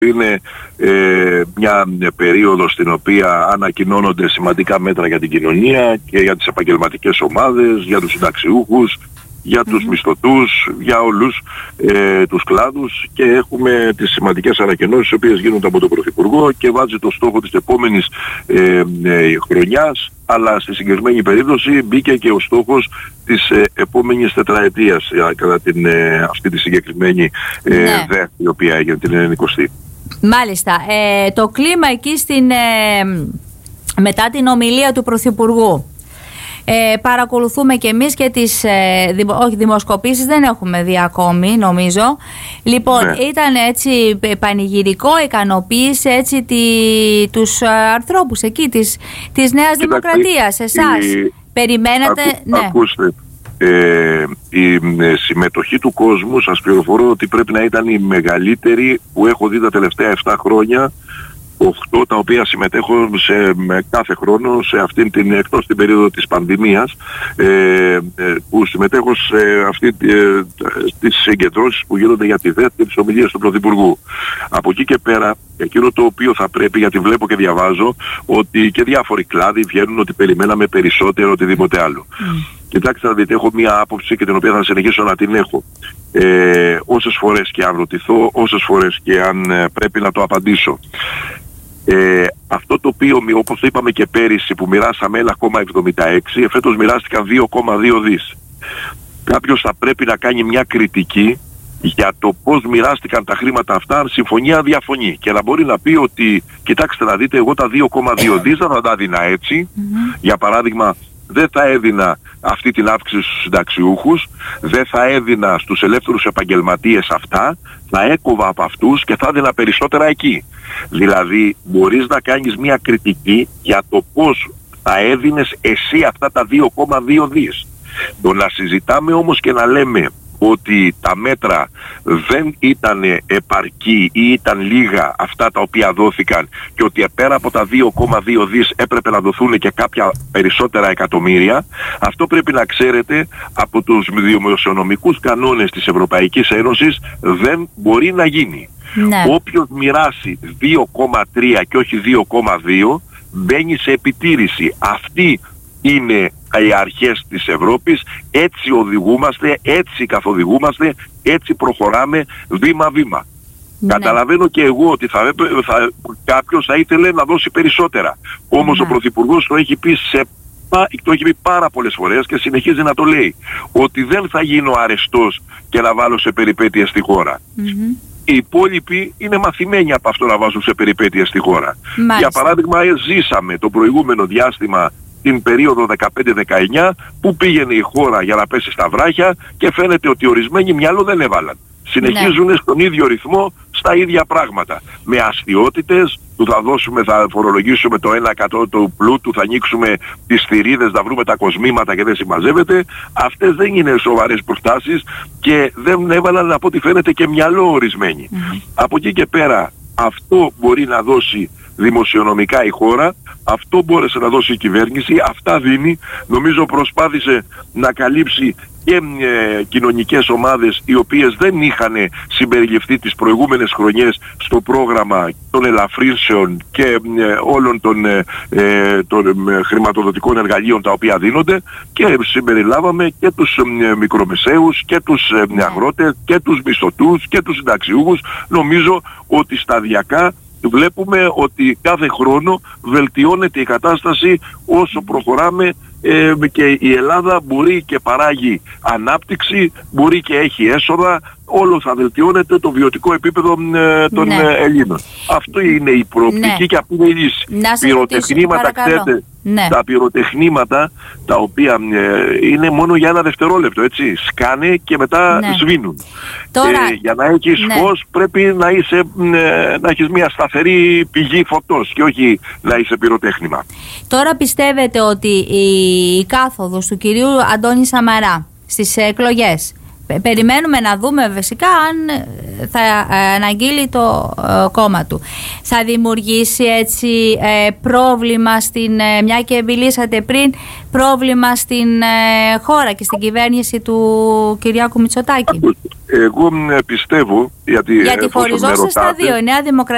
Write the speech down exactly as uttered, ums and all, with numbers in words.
Είναι ε, μια περίοδος στην οποία ανακοινώνονται σημαντικά μέτρα για την κοινωνία και για τις επαγγελματικές ομάδες, για τους συνταξιούχους, για τους mm-hmm. μισθωτούς, για όλους ε, τους κλάδους, και έχουμε τις σημαντικές ανακοινώσεις οι οποίες γίνονται από τον Πρωθυπουργό και βάζει το στόχο της επόμενης ε, ε, χρονιάς, αλλά στη συγκεκριμένη περίπτωση μπήκε και ο στόχος της ε, επόμενης τετραετίας ε, κατά την, ε, αυτή τη συγκεκριμένη ε, ναι. ΔΕ, η οποία έγινε την ενενηκοστή. Μάλιστα. Ε, το κλίμα εκεί στην, ε, μετά την ομιλία του Πρωθυπουργού. Ε, παρακολουθούμε και εμείς και τις ε, δημο, όχι, δημοσκοπήσεις δεν έχουμε δει ακόμη, νομίζω. Λοιπόν, ναι. ήταν έτσι πανηγυρικό, ικανοποίησε έτσι τη, τους ανθρώπους εκεί της, της Νέας Κοιτάξτε, Δημοκρατίας, εσάς. Η... Περιμένατε, Ακού, ναι. Ακούστε, ε, η ε, συμμετοχή του κόσμου, σας πληροφορώ ότι πρέπει να ήταν η μεγαλύτερη που έχω δει τα τελευταία επτά χρόνια. οκτώ τα οποία συμμετέχω σε, με κάθε χρόνο σε αυτήν την, εκτός την περίοδο της πανδημίας, ε, ε, που συμμετέχω σε αυτή ε, τις συγκεντρώσεις που γίνονται για τη ΔΕ και τις ομιλίες του Πρωθυπουργού. Από εκεί και πέρα, εκείνο το οποίο θα πρέπει, γιατί βλέπω και διαβάζω ότι και διάφοροι κλάδοι βγαίνουν ότι περιμέναμε περισσότερο οτιδήποτε άλλο. Mm. Κοιτάξτε να δείτε, έχω μία άποψη και την οποία θα συνεχίσω να την έχω. Ε, όσες φορές και αν ρωτηθώ, όσες φορές και αν ε, πρέπει να το απαντήσω. Ε, αυτό το οποίο, όπως το είπαμε και πέρυσι, που μοιράσαμε ένα κόμμα εβδομήντα έξι, εφέτος μοιράστηκαν δύο κόμμα δύο δις. Κάποιος θα πρέπει να κάνει μια κριτική για το πώς μοιράστηκαν τα χρήματα αυτά, αν συμφωνεί, αν διαφωνεί. Και να μπορεί να πει ότι, κοιτάξτε να δείτε, εγώ τα δύο κόμμα δύο δις δεν θα τα έδινα έτσι. Mm-hmm. Για παράδειγμα, δεν θα έδινα αυτή την αύξηση στους συνταξιούχους, δεν θα έδινα στους ελεύθερους επαγγελματίες αυτά, θα έκοβα από αυτούς και θα έδινα περισσότερα εκεί. Δηλαδή μπορείς να κάνεις μια κριτική για το πώς θα έδινες εσύ αυτά τα δύο κόμμα δύο δις. Το να συζητάμε όμως και να λέμε ότι τα μέτρα δεν ήταν επαρκή ή ήταν λίγα αυτά τα οποία δόθηκαν και ότι πέρα από τα δύο κόμμα δύο δις έπρεπε να δοθούν και κάποια περισσότερα εκατομμύρια, αυτό πρέπει να ξέρετε, από τους δημοσιονομικούς κανόνες της Ευρωπαϊκής Ένωσης δεν μπορεί να γίνει. Ναι. Όποιος μοιράσει δύο κόμμα τρία και όχι δύο κόμμα δύο μπαίνει σε επιτήρηση. Αυτή είναι οι αρχές της Ευρώπης, έτσι οδηγούμαστε, έτσι καθοδηγούμαστε, έτσι προχωράμε βήμα-βήμα. Ναι. Καταλαβαίνω και εγώ ότι θα, θα, κάποιος θα ήθελε να δώσει περισσότερα. Όμως ναι. ο Πρωθυπουργός το έχει πει σε το έχει πει πάρα πολλές φορές και συνεχίζει να το λέει, ότι δεν θα γίνω αρεστός και να βάλω σε περιπέτειες στη χώρα. Mm-hmm. Οι υπόλοιποι είναι μαθημένοι από αυτό να βάζουν σε περιπέτειες στη χώρα. Μάλιστα. Για παράδειγμα, ζήσαμε το προηγούμενο διάστημα την περίοδο δεκαπέντε δεκαεννιά που πήγαινε η χώρα για να πέσει στα βράχια και φαίνεται ότι ορισμένοι μυαλό δεν έβαλαν. Συνεχίζουν ναι. στον ίδιο ρυθμό, στα ίδια πράγματα. Με αστιότητες, του θα δώσουμε, θα φορολογήσουμε το ένα τοις εκατό του πλούτου, θα ανοίξουμε τις θηρίδες, θα βρούμε τα κοσμήματα και δεν συμμαζεύεται. Αυτές δεν είναι σοβαρές προτάσεις και δεν έβαλαν, από ό,τι φαίνεται, και μυαλό ορισμένοι. Mm-hmm. Από εκεί και πέρα, αυτό μπορεί να δώσει δημοσιονομικά η χώρα, αυτό μπόρεσε να δώσει η κυβέρνηση, αυτά δίνει. Νομίζω προσπάθησε να καλύψει και ε, κοινωνικές ομάδες οι οποίες δεν είχαν συμπεριληφθεί τις προηγούμενες χρονιές στο πρόγραμμα των ελαφρύνσεων και ε, όλων των, ε, των ε, χρηματοδοτικών εργαλείων τα οποία δίνονται, και συμπεριλάβαμε και τους ε, μικρομεσαίους και τους ε, αγρότες και τους μισθωτούς και τους συνταξιούχους. Νομίζω ότι σταδιακά βλέπουμε ότι κάθε χρόνο βελτιώνεται η κατάσταση όσο προχωράμε, ε, και η Ελλάδα μπορεί και παράγει ανάπτυξη, μπορεί και έχει έσοδα, όλο θα βελτιώνεται το βιωτικό επίπεδο ε, των ναι. ε, Ελλήνων. Αυτό είναι η προοπτική ναι. και αυτή είναι η λύση. Πυροτεχνήματα, ξέρετε, ναι. τα πυροτεχνήματα τα οποία ε, είναι μόνο για ένα δευτερόλεπτο, έτσι, σκάνε και μετά ναι. σβήνουν. Τώρα, ε, για να έχεις ναι. φως πρέπει να, είσαι, ε, να έχεις μια σταθερή πηγή φωτός και όχι να είσαι πυροτέχνημα. Τώρα πιστεύετε ότι η κάθοδος του κυρίου Αντώνη Σαμαρά στις εκλογές, περιμένουμε να δούμε φυσικά αν θα αναγγείλει το ε, κόμμα του, θα δημιουργήσει έτσι ε, πρόβλημα στην, ε, μια και μιλήσατε πριν, πρόβλημα στην ε, χώρα και στην κυβέρνηση του Κυριάκου Μητσοτάκη? Εγώ πιστεύω, γιατί, γιατί χωριζόσαστε στα δύο, η Νέα Δημοκρατία